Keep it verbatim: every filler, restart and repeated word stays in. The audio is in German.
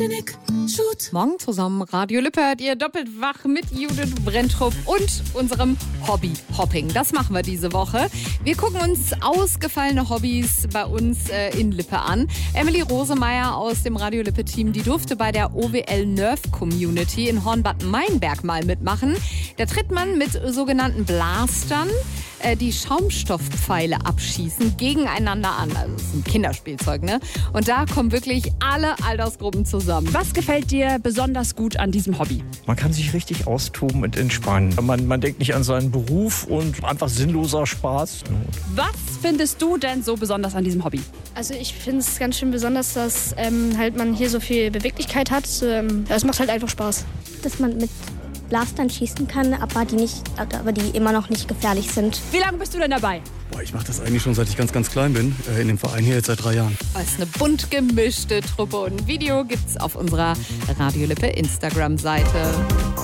Sputnik, Shoot. Morgen zusammen, Radio Lippe hört ihr doppelt wach mit Judith Brenntrup und unserem Hobby Hopping. Das machen wir diese Woche. Wir gucken uns ausgefallene Hobbys bei uns äh, in Lippe an. Emily Rosemeyer aus dem Radio Lippe Team, die durfte bei der O W L Nerf Community in Hornbad-Meinberg mal mitmachen. Da tritt man mit sogenannten Blastern äh, die Schaumstoffpfeile abschießen gegeneinander an. Also das ist ein Kinderspielzeug, ne? Und da kommen wirklich alle Altersgruppen zusammen. Was gefällt dir besonders gut an diesem Hobby? Man kann sich richtig austoben und entspannen. Man, man denkt nicht an seinen Beruf und einfach sinnloser Spaß. Was findest du denn so besonders an diesem Hobby? Also ich finde es ganz schön besonders, dass ähm, halt man hier so viel Beweglichkeit hat. Ähm, es macht halt einfach Spaß. Dass man mit Blastern schießen kann, aber die, nicht, aber die immer noch nicht gefährlich sind. Wie lange bist du denn dabei? Boah, ich mache das eigentlich schon, seit ich ganz, ganz klein bin. In dem Verein hier jetzt seit drei Jahren. Es ist eine bunt gemischte Truppe und ein Video gibt's auf unserer Radio Lippe Instagram-Seite.